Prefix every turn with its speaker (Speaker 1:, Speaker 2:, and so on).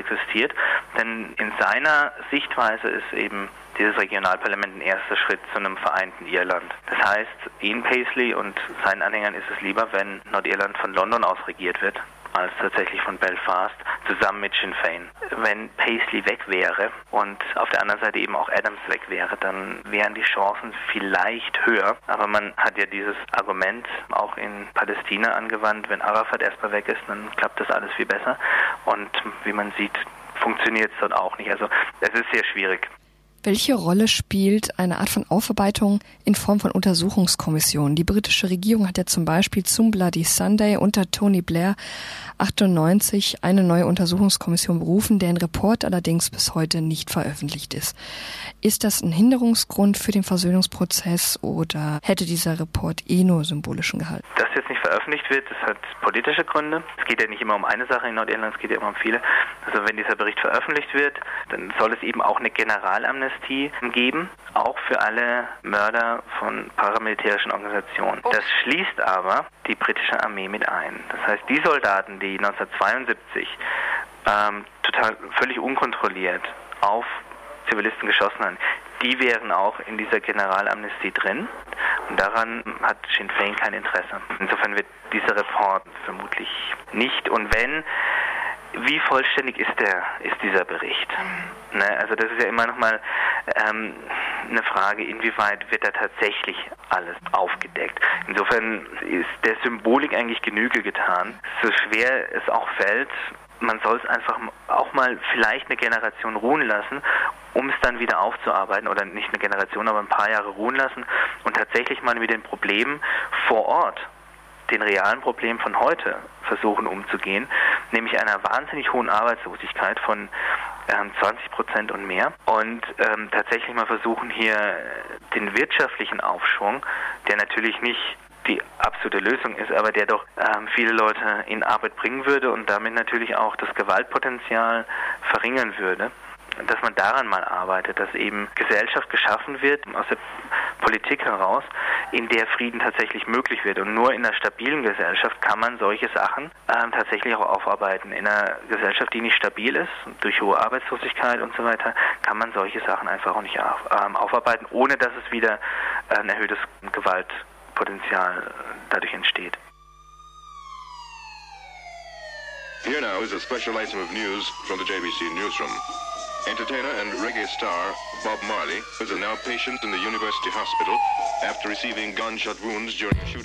Speaker 1: existiert, denn in seiner Sichtweise ist eben dieses Regionalparlament ein erster Schritt zu einem vereinten Irland. Das heißt, Ian Paisley und seinen Anhängern ist es lieber, wenn Nordirland von London aus regiert wird, als tatsächlich von Belfast, zusammen mit Sinn Fein. Wenn Paisley weg wäre und auf der anderen Seite eben auch Adams weg wäre, dann wären die Chancen vielleicht höher. Aber man hat ja dieses Argument auch in Palästina angewandt, wenn Arafat erstmal weg ist, dann klappt das alles viel besser. Und wie man sieht, funktioniert es dort auch nicht. Also es ist sehr schwierig.
Speaker 2: Welche Rolle spielt eine Art von Aufarbeitung in Form von Untersuchungskommissionen? Die britische Regierung hat ja zum Beispiel zum Bloody Sunday unter Tony Blair 98 eine neue Untersuchungskommission berufen, deren Report allerdings bis heute nicht veröffentlicht ist. Ist das ein Hinderungsgrund für den Versöhnungsprozess oder hätte dieser Report nur symbolischen Gehalt?
Speaker 1: Dass jetzt nicht veröffentlicht wird, das hat politische Gründe. Es geht ja nicht immer um eine Sache in Nordirland, es geht ja immer um viele. Also wenn dieser Bericht veröffentlicht wird, dann soll es eben auch eine Generalamnestie geben, auch für alle Mörder von paramilitärischen Organisationen. Das schließt aber die britische Armee mit ein. Das heißt, die Soldaten, die 1972 völlig unkontrolliert auf Zivilisten geschossen haben, die wären auch in dieser Generalamnestie drin. Und daran hat Sinn Fein kein Interesse. Insofern wird dieser Report vermutlich nicht. Und wenn, wie vollständig ist dieser Bericht? Ne? Also das ist ja immer nochmal eine Frage, inwieweit wird da tatsächlich alles aufgedeckt. Insofern ist der Symbolik eigentlich Genüge getan. So schwer es auch fällt, man soll es einfach auch mal vielleicht eine Generation ruhen lassen, um es dann wieder aufzuarbeiten, oder nicht eine Generation, aber ein paar Jahre ruhen lassen und tatsächlich mal mit den Problemen vor Ort, den realen Problemen von heute versuchen umzugehen, nämlich einer wahnsinnig hohen Arbeitslosigkeit von 20% und mehr, und tatsächlich mal versuchen hier den wirtschaftlichen Aufschwung, der natürlich nicht die absolute Lösung ist, aber der doch viele Leute in Arbeit bringen würde und damit natürlich auch das Gewaltpotenzial verringern würde, dass man daran mal arbeitet, dass eben Gesellschaft geschaffen wird, aus der Politik heraus, in der Frieden tatsächlich möglich wird. Und nur in einer stabilen Gesellschaft kann man solche Sachen tatsächlich auch aufarbeiten. In einer Gesellschaft, die nicht stabil ist, durch hohe Arbeitslosigkeit und so weiter, kann man solche Sachen einfach auch nicht aufarbeiten, ohne dass es wieder ein erhöhtes Gewaltpotenzial dadurch entsteht.
Speaker 3: Here now is a special item of news from the JBC newsroom. Entertainer and reggae star Bob Marley is a now patient in the University Hospital after receiving gunshot wounds during a shooting.